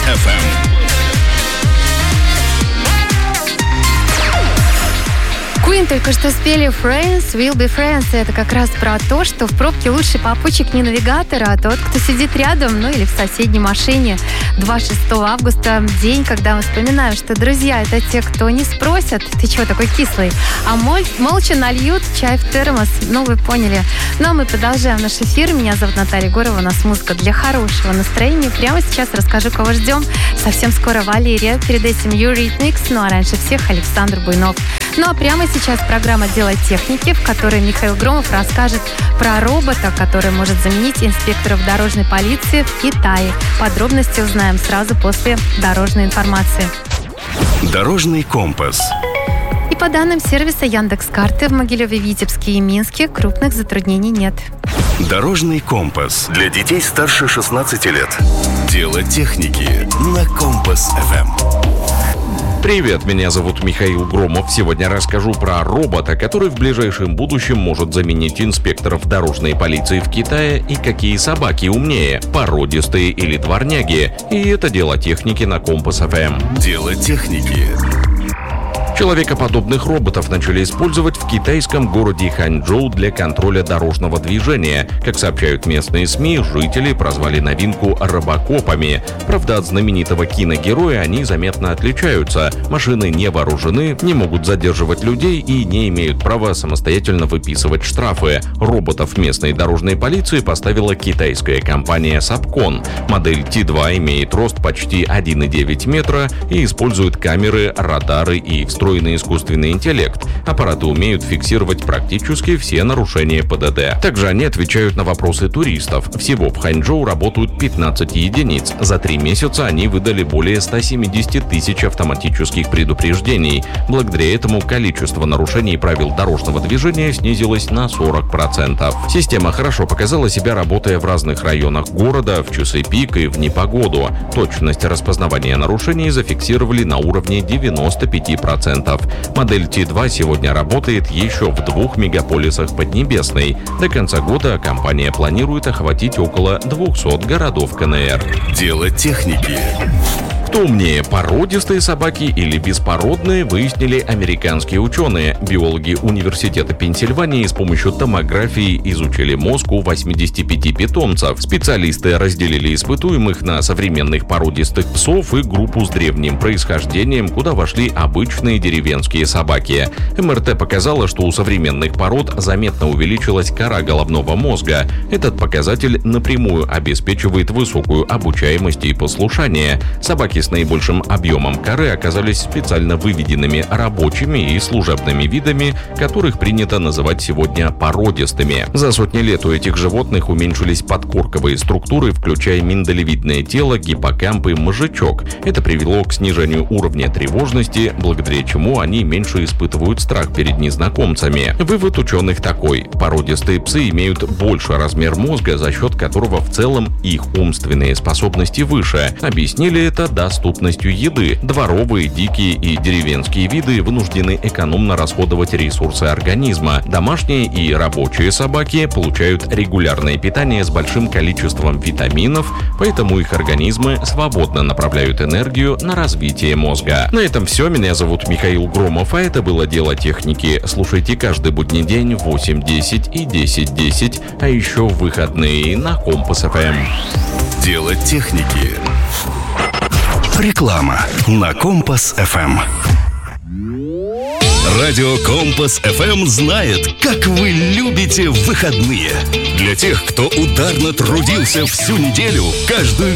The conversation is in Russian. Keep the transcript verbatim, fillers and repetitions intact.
эф эм. Queen только что спели Friends Will Be Friends. И это как раз про то, что в пробке лучший попутчик не навигатор, а тот, кто сидит рядом, ну или в соседней машине. двадцать шестого августа – день, когда мы вспоминаем, что друзья – это те, кто не спросят, ты чего такой кислый, а мол- молча нальют чай в термос. Ну, вы поняли. Ну, а мы продолжаем наш эфир. Меня зовут Наталья Егорова. У нас музыка для хорошего настроения. Прямо сейчас расскажу, кого ждем. Совсем скоро Валерия. Перед этим Eurythmics. Ну, а раньше всех Александр Буйнов. Ну, а прямо сейчас программа «Дело техники», в которой Михаил Громов расскажет про робота, который может заменить инспекторов дорожной полиции в Китае. Подробности узнаем сразу после дорожной информации. Дорожный компас. И по данным сервиса Яндекс.Карты, в Могилеве, Витебске и Минске крупных затруднений нет. Дорожный компас для детей старше шестнадцати лет. Дело техники на Компас эф эм. Привет, меня зовут Михаил Громов. Сегодня расскажу про робота, который в ближайшем будущем может заменить инспекторов дорожной полиции в Китае, и какие собаки умнее, породистые или дворняги. И это дело техники на Компас эф эм. Дело техники. Человекоподобных роботов начали использовать в китайском городе Ханчжоу для контроля дорожного движения. Как сообщают местные СМИ, жители прозвали новинку робокопами. Правда, от знаменитого киногероя они заметно отличаются. Машины не вооружены, не могут задерживать людей и не имеют права самостоятельно выписывать штрафы. Роботов местной дорожной полиции поставила китайская компания Сапкон. Модель Ти два имеет рост почти один и девять метра и использует камеры, радары и встроенный искусственный интеллект. Аппараты умеют фиксировать практически все нарушения ПДД. Также они отвечают на вопросы туристов. Всего в Ханчжоу работают пятнадцать единиц. За три месяца они выдали более ста семидесяти тысяч автоматических предупреждений. Благодаря этому количество нарушений правил дорожного движения снизилось на сорок процентов. Система хорошо показала себя, работая в разных районах города, в часы пик и в непогоду. Точность распознавания нарушений зафиксировали на уровне девяноста пяти процентов. Модель Ти два сегодня работает еще в двух мегаполисах Поднебесной. До конца года компания планирует охватить около двухсот городов ка эн эр. Дело техники. Кто умнее, породистые собаки или беспородные, выяснили американские ученые. Биологи Университета Пенсильвании с помощью томографии изучили мозг у восьмидесяти пяти питомцев. Специалисты разделили испытуемых на современных породистых псов и группу с древним происхождением, куда вошли обычные деревенские собаки. эм эр тэ показало, что у современных пород заметно увеличилась кора головного мозга. Этот показатель напрямую обеспечивает высокую обучаемость и послушание. Собаки с наибольшим объемом коры оказались специально выведенными рабочими и служебными видами, которых принято называть сегодня породистыми. За сотни лет у этих животных уменьшились подкорковые структуры, включая миндалевидное тело, гиппокамп и мозжечок. Это привело к снижению уровня тревожности, благодаря чему они меньше испытывают страх перед незнакомцами. Вывод ученых такой: породистые псы имеют больший размер мозга, за счет которого в целом их умственные способности выше. Объяснили это доступностью еды. Дворовые, дикие и деревенские виды вынуждены экономно расходовать ресурсы организма. Домашние и рабочие собаки получают регулярное питание с большим количеством витаминов, поэтому их организмы свободно направляют энергию на развитие мозга. На этом все. Меня зовут Михаил Громов, а это было «Дело техники». Слушайте каждый будний день в восемь десять и десять десять, а еще в выходные на Компас эф эм. Дело техники. Реклама на Компас эф эм. Радио Компас эф эм знает, как вы любите выходные. Для тех, кто ударно трудился всю неделю, каждую